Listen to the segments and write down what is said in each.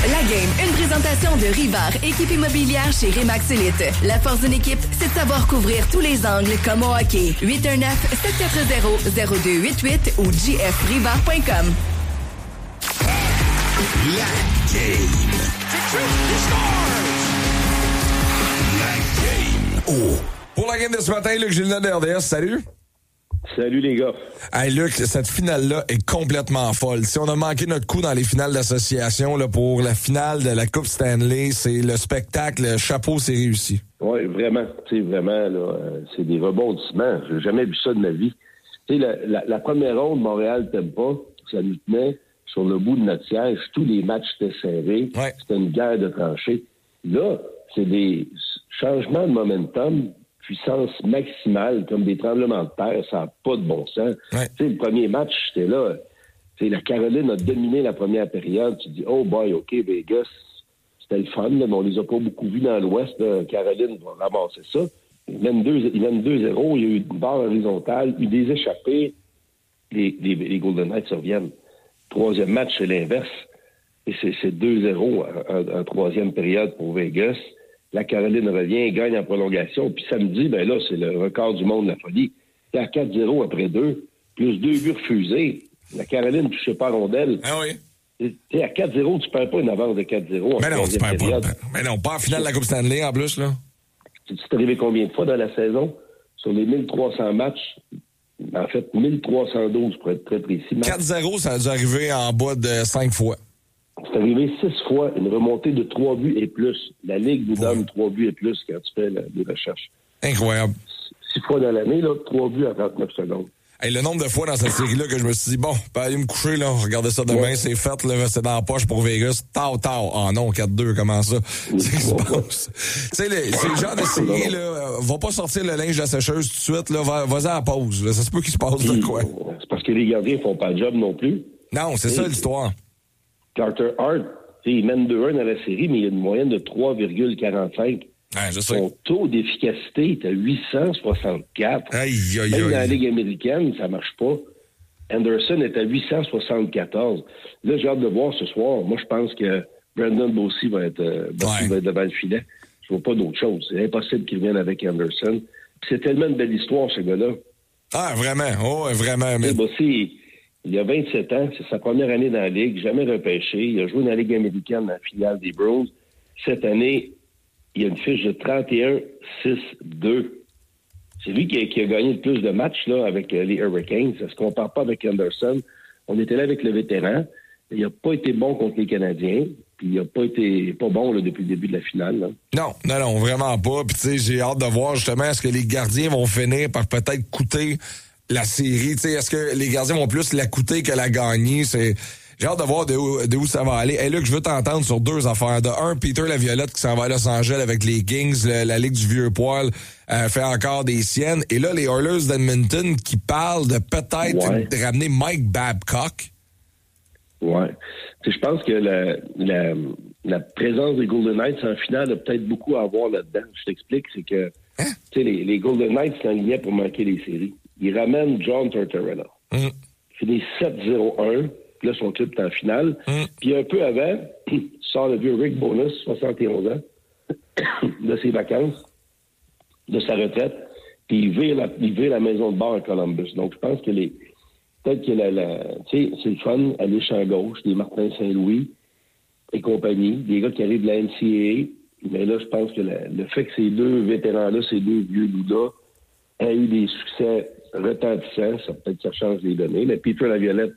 La game, une présentation de Rivard, équipe immobilière chez Remax Elite. La force d'une équipe, c'est de savoir couvrir tous les angles comme au hockey. 819-740-0288 ou jfrivard.com. La game. La game. Oh. Pour la game de ce matin, Luc Gilles de RDS, salut. Salut les gars. Hey Luc, cette finale-là est complètement folle. Si on a manqué notre coup dans les finales d'association là, pour la finale de la Coupe Stanley, c'est le spectacle, le chapeau, c'est réussi. Oui, vraiment. Tu sais, vraiment, là, c'est des rebondissements. J'ai jamais vu ça de ma vie. Tu sais, la première ronde, Montréal t'aime pas, ça nous tenait sur le bout de notre siège. Tous les matchs étaient serrés. Ouais. C'était une guerre de tranchées. Là, c'est des changements de momentum, puissance maximale, comme des tremblements de terre, ça n'a pas de bon sens. Ouais. Tu sais, le premier match, j'étais là. Tu sais, la Caroline a dominé la première période. Tu dis, oh boy, OK, Vegas, c'était le fun, là, mais on les a pas beaucoup vus dans l'Ouest. Là. Caroline va ramasser ça. Ils mènent 2-0. Il y a eu une barre horizontale, eu des échappées. Les Golden Knights reviennent. Troisième match, c'est l'inverse. Et c'est 2-0 en troisième période pour Vegas. La Caroline revient, gagne en prolongation. Puis samedi, ben là, c'est le record du monde de la folie. T'es à 4-0 après 2, plus 2 buts refusés. La Caroline ne touchait pas rondelle. Ah oui. T'es à 4-0, tu perds pas une avance de 4-0. Mais non, tu perds pas. Mais non, pas en finale de la Coupe Stanley en plus, là. C'est arrivé combien de fois dans la saison? Sur les 1300 matchs, en fait, 1312 pour être très précis. 4-0, ça a dû arriver en bas de 5 fois. C'est arrivé 6 fois, une remontée de 3 buts et plus. La Ligue vous donne 3 buts et plus quand tu fais des recherches. Incroyable. 6 fois dans l'année, là, 3 buts à 39 secondes. Hey, le nombre de fois dans cette série-là que je me suis dit, bon, pas aller me coucher, là, regardez ça demain, c'est fait, là, c'est dans la poche pour Vegas. Tard. Ah non, 4-2, comment ça? C'est ce qui se passe. Tu sais, c'est le genre de série, là, va pas sortir le linge de la sécheuse tout de suite, là, vas-y à la pause, là, ça se peut qu'il se passe de quoi. C'est parce que les gardiens font pas le job non plus. Non, c'est ça l'histoire. Carter Hart, il mène 2-1 dans la série, mais il a une moyenne de 3,45. Ouais, je sais. Son taux d'efficacité est à 864. Aïe. Même dans la Ligue américaine, ça marche pas. Anderson est à 874. Là, j'ai hâte de voir ce soir. Moi, je pense que Brandon Bossy va être devant le filet. Je vois pas d'autre chose. C'est impossible qu'il vienne avec Anderson. Puis c'est tellement une belle histoire, ce gars-là. Ah, vraiment. Oh, vraiment. Mais... Bossy, il a 27 ans. C'est sa première année dans la Ligue. Jamais repêché. Il a joué dans la Ligue américaine, dans la filiale des Bruins. Cette année, il a une fiche de 31-6-2. C'est lui qui a gagné le plus de matchs là, avec les Hurricanes. Ça se compare pas avec Anderson. On était là avec le vétéran. Il n'a pas été bon contre les Canadiens. Puis il n'a pas été pas bon là, depuis le début de la finale. Là. Non, vraiment pas. Puis tu sais, j'ai hâte de voir justement est-ce que les gardiens vont finir par peut-être coûter la série. Tu sais, est-ce que les gardiens vont plus la coûter que la gagner? J'ai hâte de voir de où ça va aller. Hey Luc, je veux t'entendre sur 2 affaires. De un, Peter Laviolette qui s'en va à Los Angeles avec les Kings, la Ligue du Vieux Poil, fait encore des siennes. Et là, les Oilers d'Edmonton qui parlent de peut-être de ramener Mike Babcock. Ouais. Je pense que la présence des Golden Knights en finale a peut-être beaucoup à voir là-dedans. Je t'explique, c'est que les Golden Knights s'enlignaient pour manquer les séries. Ils ramènent John Tortorella. Il finit 7-0-1. Là, son club est en finale. Puis un peu avant, il sort le vieux Rick Bowness, 71 ans, de ses vacances, de sa retraite, puis il vire la maison de bar à Columbus. Donc, je pense que peut-être que tu sais, c'est le fun, aller champ gauche, des Martin Saint-Louis et compagnie, des gars qui arrivent de la NCAA. Mais là, je pense que le fait que ces 2 vétérans-là, ces 2 vieux loudas, aient eu des succès retentissants, ça peut-être que ça change les données. Mais Peter Laviolette...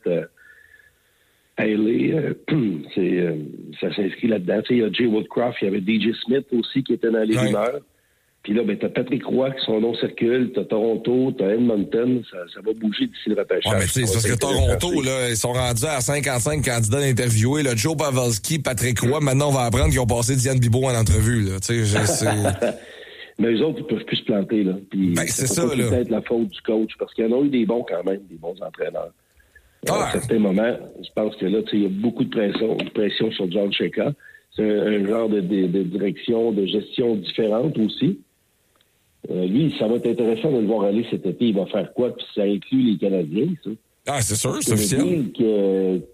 Haley, ça s'inscrit là-dedans. Il y a Jay Woodcroft, il y avait DJ Smith aussi qui était dans les rumeurs. Puis là, t'as Patrick Roy qui son nom circule, t'as Toronto, t'as Edmonton, ça va bouger d'ici le repêchage. Ouais, mais tu sais, c'est parce que Toronto, là, ils sont rendus à 55 candidats d'interviewer. Là, Joe Pavelski, Patrick Roy, maintenant on va apprendre qu'ils ont passé Diane Bibeau en entrevue. Là. Mais eux autres, ils peuvent plus se planter. Là. Puis, c'est ça, là. C'est peut-être la faute du coach, parce qu'il y en a eu des bons quand même, des bons entraîneurs. À certains moments, je pense que là, il y a beaucoup de pression sur John Chayka. C'est un genre de direction, de gestion différente aussi. Lui, ça va être intéressant de le voir aller cet été. Il va faire quoi? Puis ça inclut les Canadiens, ça. Ah, c'est sûr, c'est officiel.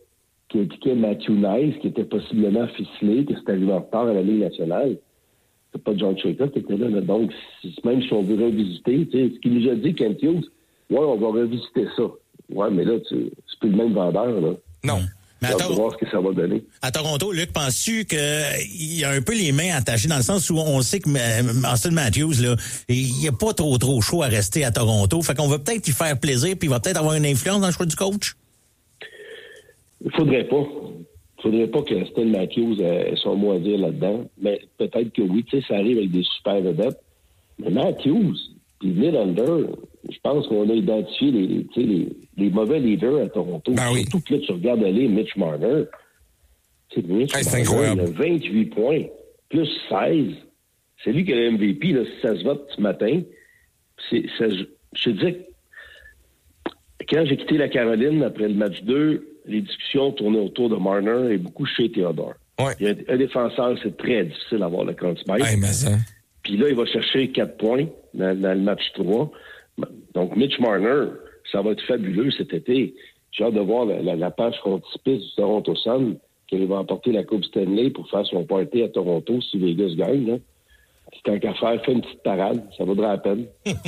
qui impliquait Matthew Nice, qui était possiblement ficelé, que c'était arrivé en retard à la Ligue nationale. C'est pas John Shaker qui était là. Donc, même si on veut revisiter, ce qu'il nous a dit, Kent Hughes, on va revisiter ça. Ouais, mais là, c'est plus le même vendeur, là. Non. Mais on va voir ce que ça va donner. À Toronto, Luc, penses-tu qu'il y a un peu les mains attachées dans le sens où on sait que Austin Matthews, là, il n'y a pas trop chaud à rester à Toronto. Fait qu'on va peut-être y faire plaisir puis il va peut-être avoir une influence dans le choix du coach? Il faudrait pas. Il faudrait pas que Austin Matthews ait son mot à dire là-dedans. Mais peut-être que oui, ça arrive avec des super vedettes. Mais Matthews, puis Nylander, je pense qu'on a identifié les mauvais leaders à Toronto. Ben oui. Surtout que là, tu regardes aller Mitch Marner. C'est incroyable. Il a 28 points, plus 16. C'est lui qui a le MVP, là, si ça se vote ce matin. Je te disais, quand j'ai quitté la Caroline après le match 2, les discussions tournaient autour de Marner et beaucoup chez Theodore. Ouais. Il y a un défenseur, c'est très difficile d'avoir le Conn Smythe. Hey, mais ça... Puis là, il va chercher 4 points dans le match 3. Donc, Mitch Marner, ça va être fabuleux cet été. J'ai hâte de voir la page frontispice du Toronto Sun qui va emporter la Coupe Stanley pour faire son party à Toronto si Vegas gagne. Là. Tant qu'à faire, fait une petite parade. Ça vaudra la peine.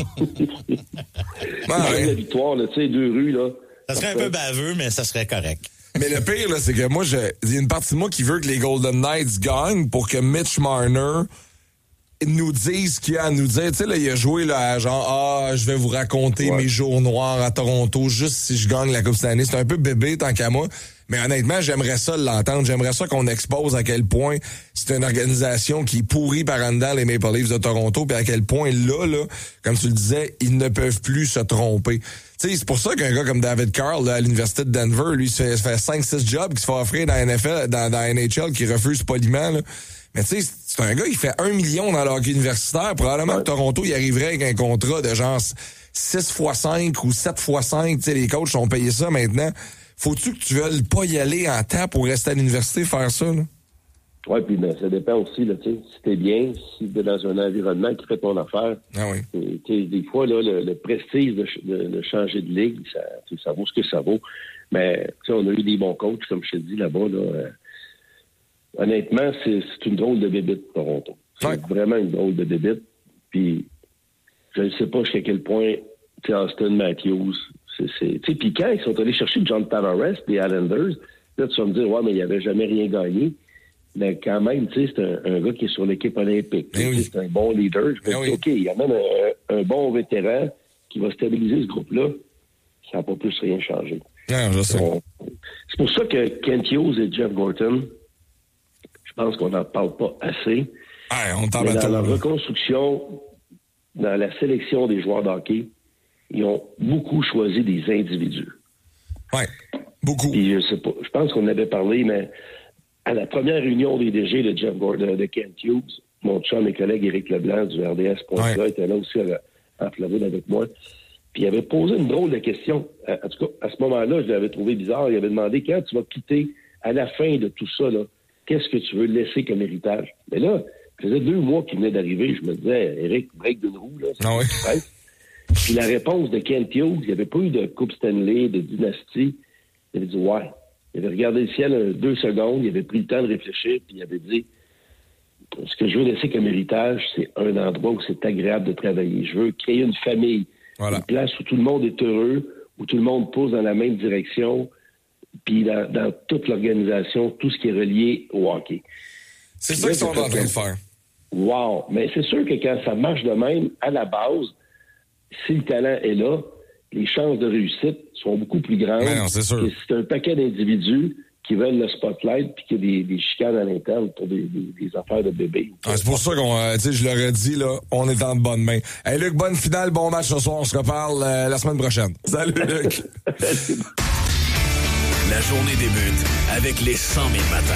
La victoire, tu sais, 2 rues, là. Ça serait un peu baveux, mais ça serait correct. Mais le pire, là, c'est que moi, il y a une partie de moi qui veut que les Golden Knights gagnent pour que Mitch Marner nous dise ce qu'il y a à nous dire. Tu sais, là, il a joué, là, genre, je vais vous raconter mes jours noirs à Toronto juste si je gagne la Coupe Stanley. C'est un peu bébé, tant qu'à moi. Mais honnêtement, j'aimerais ça l'entendre. J'aimerais ça qu'on expose à quel point c'est une organisation qui est pourrie par en dedans, les Maple Leafs de Toronto, puis à quel point là, comme tu le disais, ils ne peuvent plus se tromper. Tu sais, c'est pour ça qu'un gars comme David Carl, là, à l'Université de Denver, lui, se fait 5-6 jobs qui se fait offrir dans la NFL, dans la NHL, qui refuse poliment, là. Mais tu sais, c'est un gars qui fait 1 million dans le hockey universitaire. Probablement que Toronto, il arriverait avec un contrat de genre 6x5 ou 7x5. Tu sais, les coachs ont payé ça maintenant. Faut-tu que tu veuilles pas y aller en temps pour rester à l'université faire ça, là? Oui, puis ça dépend aussi, là, tu sais, si t'es bien, si t'es dans un environnement qui fait ton affaire. Ah oui. Des fois, là, le prestige de changer de ligue, ça vaut ce que ça vaut. Mais, tu sais, on a eu des bons coachs, comme je te dis, là-bas, là. Honnêtement, c'est une drôle de bébite, Toronto. C'est vraiment une drôle de bébite. Puis, je ne sais pas jusqu'à quel point, tu sais, Austin Matthews, puis quand ils sont allés chercher John Tavares, les Islanders, là, tu vas me dire, ouais, mais il n'avait jamais rien gagné. Mais quand même, tu sais, c'est un gars qui est sur l'équipe olympique. Oui. C'est un bon leader. Je me dis, OK, il y a même un bon vétéran qui va stabiliser ce groupe-là. Ça n'a pas plus rien changé. Non, je sais. C'est pour ça que Kent Hughes et Jeff Gorton, je pense qu'on n'en parle pas assez. On t'en mais dans la reconstruction, dans la sélection des joueurs de hockey, ils ont beaucoup choisi des individus. Oui, beaucoup. Et je sais pas, je pense qu'on avait parlé, mais à la première réunion des DG de Jeff Gordon, de Kent Hughes, mon chum et collègue Éric Leblanc du RDS.ca était là aussi en Floride avec moi. Puis il avait posé une drôle de question. En tout cas, à ce moment-là, je l'avais trouvé bizarre. Il avait demandé, quand tu vas quitter à la fin de tout ça, là, qu'est-ce que tu veux laisser comme héritage? Mais là, ça faisait 2 mois qu'il venait d'arriver. Je me disais, Éric, break d'une roue, là. Puis la réponse de Kent Hughes, il n'y avait pas eu de Coupe Stanley, de dynastie. Il avait dit, ouais. Il avait regardé le ciel 2 secondes, il avait pris le temps de réfléchir, puis il avait dit, ce que je veux laisser comme héritage, c'est un endroit où c'est agréable de travailler. Je veux créer une famille, une place où tout le monde est heureux, où tout le monde pousse dans la même direction, puis dans toute l'organisation, tout ce qui est relié au hockey. C'est ça qu'ils sont en train de faire. Wow! Mais c'est sûr que quand ça marche de même, à la base, si le talent est là, les chances de réussite sont beaucoup plus grandes. Non, c'est sûr. C'est un paquet d'individus qui veulent le spotlight puis qu'il y a des chicanes à l'interne pour des affaires de bébé. C'est pour ça qu'on, tu sais, je leur ai dit, là, on est en bonne main. Hey, Luc, bonne finale, bon match ce soir. On se reparle la semaine prochaine. Salut, Luc. La journée débute avec les 100 000 matins.